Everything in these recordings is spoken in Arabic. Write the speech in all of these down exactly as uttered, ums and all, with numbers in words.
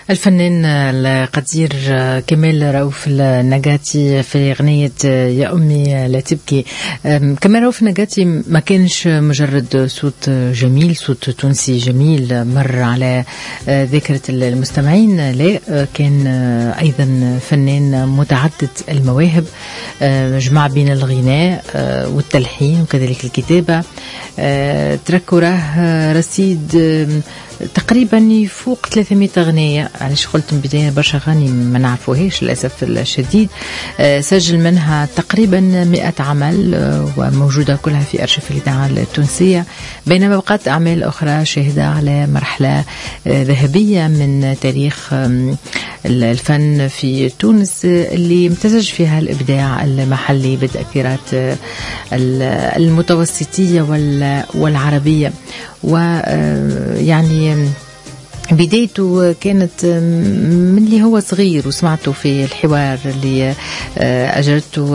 الفنان القدير كمال رؤوف النجاتي في أغنية يا أمي لا تبكي. كمال رؤوف النجاتي ما كانش مجرد صوت جميل، صوت تونسي جميل مر على ذاكرة المستمعين، لا كان أيضا فنان متعدد المواهب، جمع بين الغناء والتلحين وكذلك الكتابة. تركوا راه رصيد تقريبا يفوق ثلاثمائة أغنية. علاش قلت من بداية برشا أغاني ما نعرفوهاش للأسف الشديد. سجل منها تقريبا مئة عمل وموجودة كلها في أرشيف الإذاعة التونسية، بينما بقات أعمال أخرى شاهدة على مرحلة ذهبية من تاريخ الفن في تونس اللي امتزج فيها الإبداع المحلي بالتأثيرات المتوسطية والعربية. ويعني بدايته كانت من اللي هو صغير، وسمعته في الحوار اللي أجرته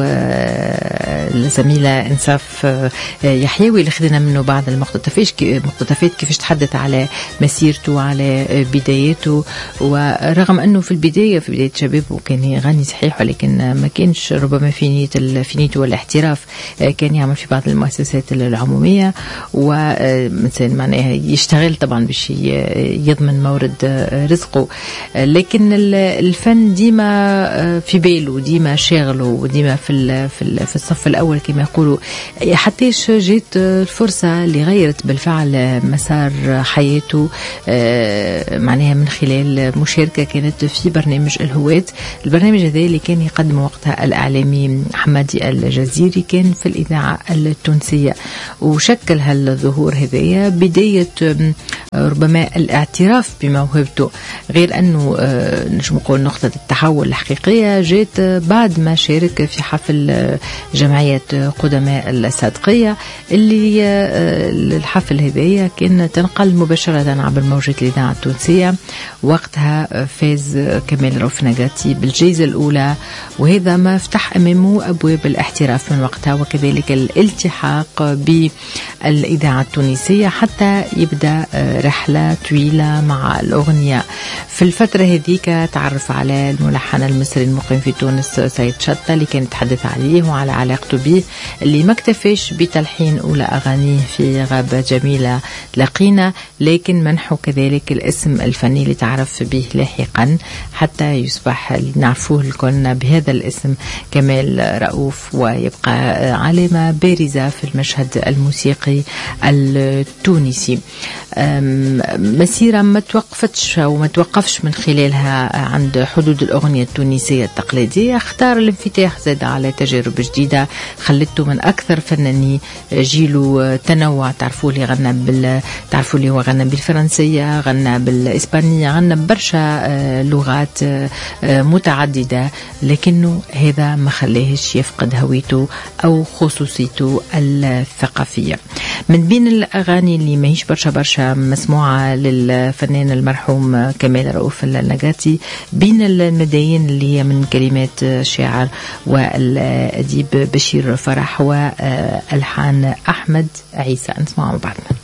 الزميلة إنصاف يحيوي اللي خدنا منه بعض المقتطفات كيفاش تحدث على مسيرته وعلى بداياته. ورغم أنه في البداية في بداية شبابه كان يغني صحيح، ولكن ما كانش ربما في نية في نيته والاحتراف، كان يعمل في بعض المؤسسات العمومية ومثلا معناها يشتغل طبعا باش يضمن مورد رزقه، لكن الفن ديما في باله، ديما شاغله، وديما في في الصف الأول كما يقولوا. حتىش جيت الفرصة اللي غيرت بالفعل مسار حياته، معناها من خلال مشاركة كانت في برنامج الهواة. البرنامج هذا اللي كان يقدم وقتها الإعلامي حمادي الجزيري كان في الإذاعة التونسية، وشكل هالظهور هذايا بداية ربما الاعتراف بموهبته. غير أنه نجم نقول نقطة التحول الحقيقية جات بعد ما شارك في حفل جمعية قدماء الصادقية، اللي الحفل هذايا كان تنقل مباشرة عبر موجة الإذاعة التونسية. وقتها فاز كمال رؤوف النجاتي بالجائزة الأولى، وهذا ما فتح أمامه أبواب الاحتراف من وقتها، وكذلك الالتحاق بالإذاعة التونسية حتى يبدأ رحلة طويلة مع الأغنية. في الفترة هذيك تعرف على الملحن المصري المقيم في تونس سيد شطة اللي كان يتحدث عليه وعلى علاقته به، اللي ما اكتفاش بتلحين أولى أغانيه في غابة جميلة لقينا، لكن منحه كذلك الاسم الفني اللي تعرف به لاحقا حتى يصبح نعرفوه الكل بهذا الاسم كمال رؤوف، ويبقى علامة بارزة في المشهد الموسيقي التونسي. مسيرة ما توقفتش وما توقفش من خلالها عند حدود الأغنية التونسية التقليدية. اختار الانفتاح زاد على تجارب جديدة خلته من أكثر فناني جيله تنوع. تعرفوا لي غنى بال تعرفوا لي هو غنى بالفرنسية، غنى بالإسبانية، غنى برشا لغات متعددة، لكنه هذا ما خلاهش يفقد هويته أو خصوصيته الثقافية. من بين الأغاني اللي ماهيش برشا برشا مسموعة للفنان المرحوم كمال رؤوف النجاتي بين المدايين اللي هي من كلمات الشاعر والأديب بشير فرح والحان أحمد عيسى. نسمعوا بعضنا.